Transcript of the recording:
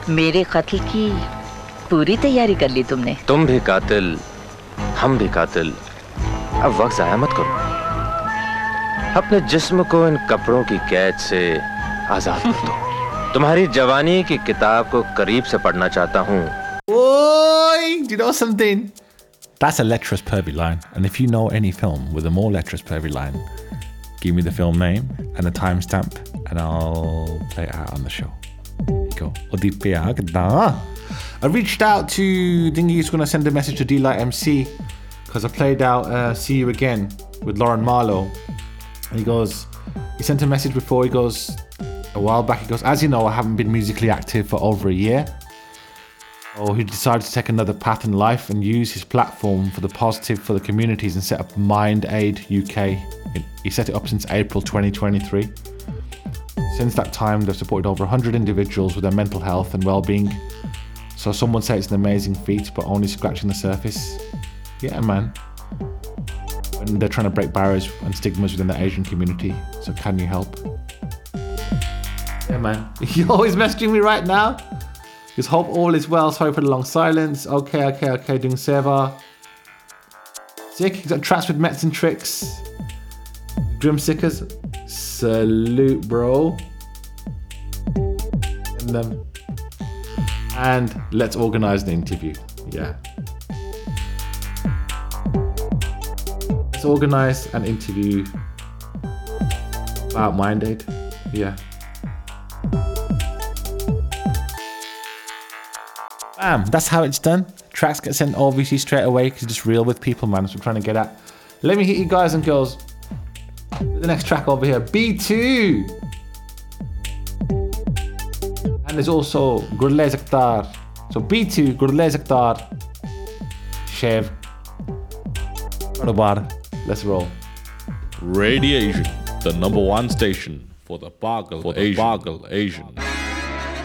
मेरे कत्ल की पूरी तैयारी कर ली तुमने? तुम भी कातिल, हम भी कातिल। अब वक्त जाया मत करो। अपने जिस्म को इन कपड़ों की कैद से आजाद कर दो। तुम्हारी जवानी की किताब को करीब से पढ़ना चाहता हूँ। Oi, do you know something? That's a lecherous pervy line. And if you know any film with a more lecherous pervy line, give me the film name and the timestamp and I'll play it out on the show. There you go. I reached out to Dingy, who's going to send a message to D-Light MC because I played out See You Again with Lauren Marlowe. And he sent a message before, he goes, a while back, he goes, as you know, I haven't been musically active for over a year. So he decided to take another path in life and use his platform for the positive for the communities and set up Mind Aid UK. He set it up since April 2023. Since that time, they've supported over 100 individuals with their mental health and well-being. So some would say it's an amazing feat, but only scratching the surface. Yeah, man. And they're trying to break barriers and stigmas within the Asian community. So can you help? Yeah, man. You're always messaging me right now. Just hope all is well. Sorry for the long silence. Okay. Doing Seva. Sick. He's got tracks with Mets and Tricks. Grim Sickers. Salute, bro. And let's organise an interview. Yeah. Let's organise an interview about Mind Aid. Yeah. Bam, that's how it's done. Tracks get sent obviously straight away because it's just real with people, man. That's what I'm trying to get at. Let me hit you guys and girls. The next track over here, B2. And there's also Gurle Zaktar. So B2, Gurle Zaktar, Shev, Karobar. Let's roll. Radiation, the #1 station for the Bagel Asian.